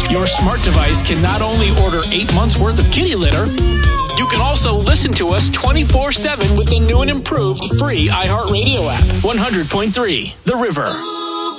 Your smart device can not only order 8 months worth of kitty litter, you can also listen to us 24/7 with the new and improved free iHeartRadio app. 100.3 The River.